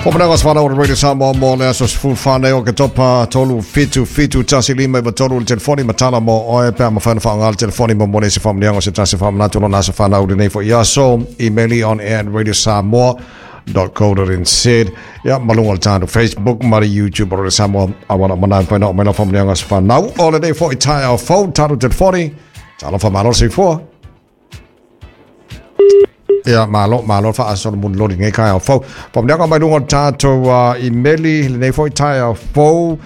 Operangas whanau radio Samoa mo le asos fulfane o ke topa tolu fitu tasi lima iwa tolu le telefoni matala mo oe pea ma whana whaanga le telefoni mo mone se whamnianga se tasi whamnatu no nasa whanau le nei fo iaso emaili on air at radio Samoa.co.nz ya malunga le tānu Facebook mari YouTube o le Samoa awana manai whaina o mena whamnianga se whanau o le nei fo i tae au phone tānu telefoni tala whamalo se fua ya malo fa asol mun lori ngai kai au fo pom dia ka mai lungo tato emaili le nei foi tai au fo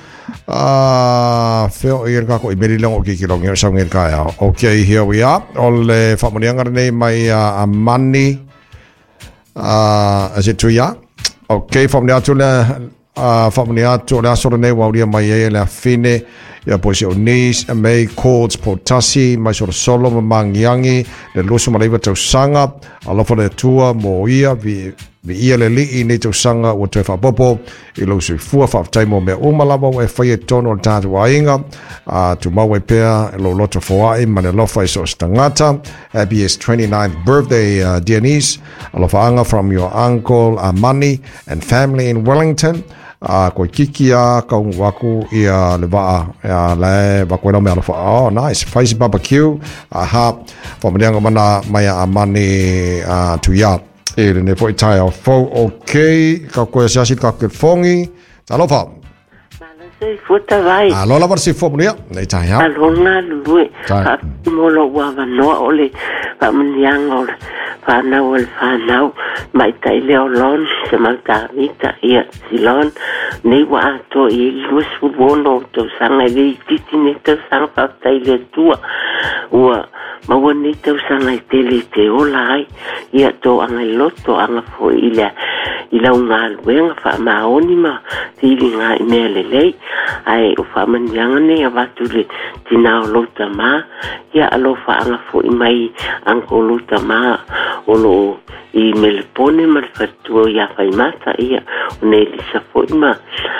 feo ir ka ko emaili longo ki lo ngai sa ngai kai au okay here we are all fa mo dia ngai mai amani is it to ya okay pom dia to le fa mo dia to le asol nei wa dia mai e la fine ya posi o nis mai chords potasi mai solo mangiangi le lusu malaiva tau sanga alofa le tua mo ia vi ia le li nei tau sanga o te fa popo I lo su fua fa taimo me o malava e fai tono tatu wainga tu mawe pea lo loto foai mane lofa so stangata happy 29th birthday Denise alofa anga from your uncle Amani and family in Wellington ko kikia ka waku ia le va le va ko no me alofa oh nice face barbecue aha for me mana maya Amani tu ya e ne foi tai fo okay ka ko sia sit ka ke fongi talofa sei futa vai alo la versi fo mia nei tai ya alo na lui ka mo lo wa no ole pa mniang ole pa na ol fa na mai tai le olon se malta vita ia silon nei wa to I lus fu bono to sanga le titine to sanga pa tai le tua wa ma woni to sanga tele te olai ia to anga loto anga fo ila ungal wenga fa maoni ma tilinga imele lei ai o fa man yang ne avatu le tina lota ma ia alo fa anga fo mai anko lota ma olo I melpone mal fatu ya fai mata ia ne lisa fo ma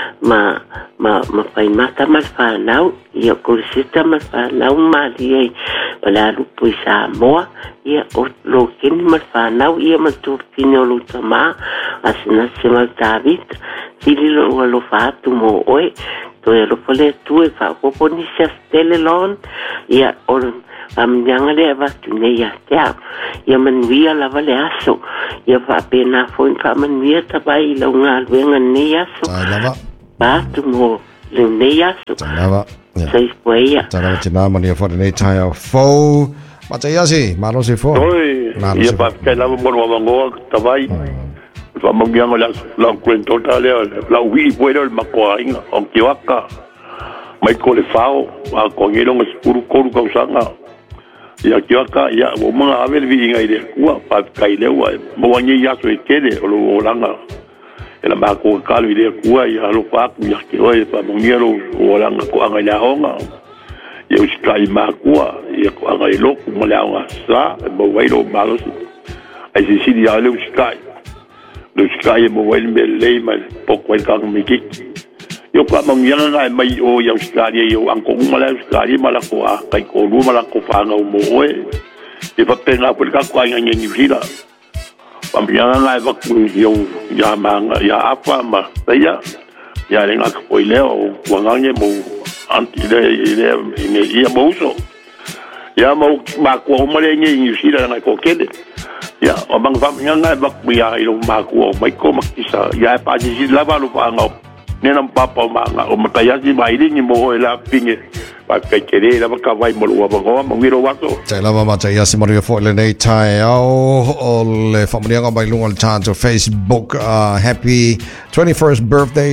fai mata mal fa nau ia ko sita mal fa nau ma dia pala lu puisa mo ia o lo kin mal fa nau ia mal tu pino lota ma asna se mal David sililo lo fa tu mo oi to lo fole tu e fa ko ni se telelon ia on yang le va tu ne ya tia ia man via la vale aso ia va pena foi fa man via ta bai lo ngal wenga ne aso ba tu mo le ne aso sei foi ya tara tina mani fo nei tai fo ma tai asi ma lo se fo ia pa ke la mo mo ta bai fa mo yang la cuento tale la wi puedo el makoinga o kiwaka mai ko le fao a ko ngelo nguru ko ka usanga ya kiwaka ya o mga avel vi ngai de wa pa kai le wa mo wangi ya so ikele o lo langa ela ma ko ka le de ku ya lo pa ku ya ki o pa mo ngelo o langa ko anga la honga ya uskai ma ku ya ko anga lo ku mo la nga sa mo wai lo malos ai si ya le uskai lo uskai mo wai me le ma poco el ka mi ki yo ka mang yang ngai mai o yang skari yo ang ko mala skari mala ko kai ko lu mala ko fa nga mo e fa pena por ka kwa nga ni vila pam yang ngai va ku yo ya mang ya apa ma ya lenga ko ile o wa nga mo anti ile ni ya mo so ya mo ma ko mo le ni vila nga ko kede ya o bang fa yang ngai va ku ya ilo ma ko mai ko makisa ya pa ji la va lu pa nga nena papa manga o matayasi mai ni mo la pinge pa kere la ka vai mo wa ba mo wiro wato tai la mama matayasi mo rio fo le nei tai o le familia nga mai lunga le tanto Facebook happy 21st birthday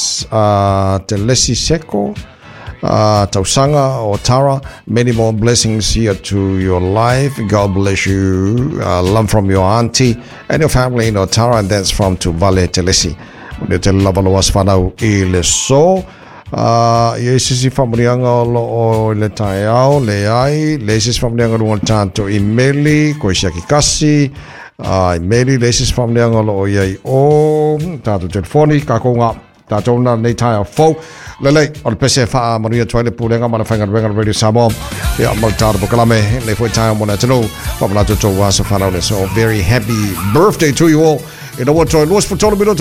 telesi seko Tausanga or Tara, many more blessings here to your life. God bless you. Love from your auntie and your family in Otara, and that's from to Vale Telesi. Le te lava loas whanau I le so I sisi whamurianga o le tai au le ai le sisi whamurianga runga tātou I meli ko isia ki kasi I meli le sisi whamurianga o iai o tātou telefoni ka konga tātou na nei tai au fau lelei o le pese wha manuia toile pūlenga mana whainga renga radio Samoa ia mal tātou pokalame le fwoi tai au mona tino whamana tutou wasa whanau le so very happy birthday to you all. You know what? Luas for tono minuto